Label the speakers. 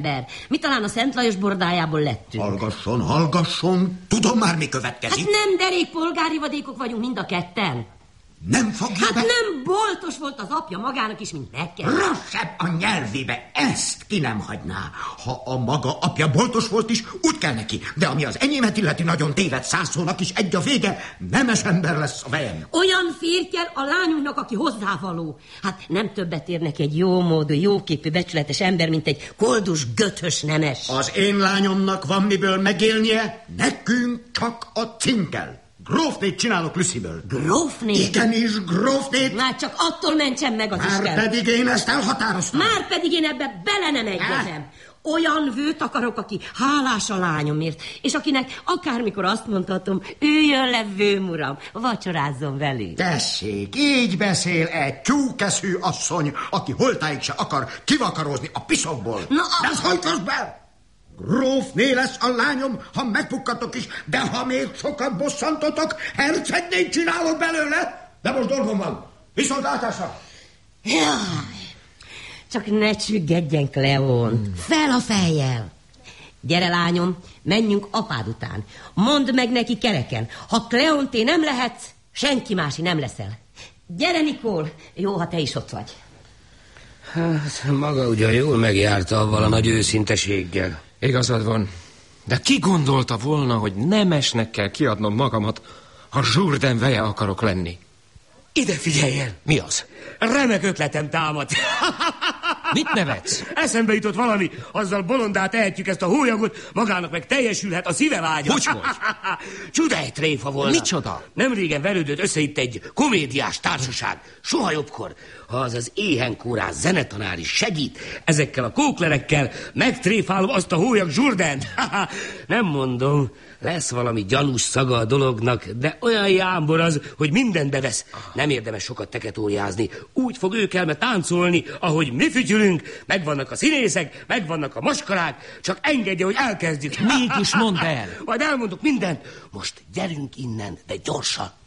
Speaker 1: Mi talán a Szent Lajos bordájából lettünk.
Speaker 2: Hallgasson, tudom már, mi következik.
Speaker 1: Hát nem derékpolgári vadékok vagyunk mind a ketten.
Speaker 2: Nem fogja
Speaker 1: Hát nem boltos volt az apja magának is, mint nekem.
Speaker 2: Rosszabb a nyelvébe, ezt ki nem hagyná. Ha a maga apja boltos volt is, úgy kell neki. De ami az enyémet illeti, nagyon téved, 100 szónak is egy a vége, nemes ember lesz a fejem.
Speaker 1: Olyan férj kell a lányunknak, aki hozzávaló. Hát nem többet ér neki egy jómódú, jóképű, becsületes ember, mint egy koldus, göthös nemes.
Speaker 2: Az én lányomnak van miből megélnie, nekünk csak a cinkel. Grófnét csinálok Lucyból.
Speaker 1: Grófnét?
Speaker 2: Igenis, grófnét.
Speaker 1: Már csak attól mentsem meg az Isten.
Speaker 2: Már pedig én ezt elhatároztam.
Speaker 1: Már pedig én ebbe bele nem egyezem. Olyan vőt akarok, aki hálás a lányomért, és akinek akármikor azt mondhatom, üljön le, vőmuram, vacsorázzon velünk.
Speaker 2: Tessék, így beszél egy tyúkeszű asszony, aki holtáig se akar kivakarozni a piszokból. De ez hogy kösz be? Grófné lesz a lányom, ha megpukkatok is, de ha még sokat bosszantotok, hercegnét csinálok belőle. De most dolgom van. Viszontlátásra!
Speaker 1: Jaj, csak ne csüggedjen, Kleón. Fel a fejjel. Gyere, lányom, menjünk apád után. Mondd meg neki kereken, ha Kleonté nem lehetsz, senki mási nem leszel. Gyere, Nikol, jó, ha te is ott vagy.
Speaker 3: Hát, maga ugyan jól megjárta avval a nagy őszinteséggel.
Speaker 4: Igazad van, de ki gondolta volna, hogy nemesnek kell kiadnom magamat, ha Jourdain veje akarok lenni?
Speaker 3: Ide figyeljen!
Speaker 4: Mi az?
Speaker 3: Remek ötletem támad.
Speaker 4: Mit nevetsz?
Speaker 3: Eszembe jutott valami, azzal bolondá tehetjük ezt a hólyagot, magának meg teljesülhet a szíve vágya.
Speaker 4: Hogy?
Speaker 3: Csuda egy tréfa volna.
Speaker 4: Micsoda?
Speaker 3: Nemrégen verődött össze itt egy komédiás társaság. Soha jobbkor, ha az éhenkórás zenetanár is segít, ezekkel a kóklerekkel megtréfálom azt a hólyag Jourdaint. Nem mondom, lesz valami gyanús szaga a dolognak, de olyan jámbor az, hogy mindent bevesz. Nem érdemes sokat teketóriázni. Úgy fog őkelme táncolni, ahogy mi fütyülünk, megvannak a színészek, megvannak a maskarák, csak engedje, hogy elkezdjük.
Speaker 4: Mégis mondd el.
Speaker 3: Majd elmondok mindent. Most gyerünk innen, de gyorsan.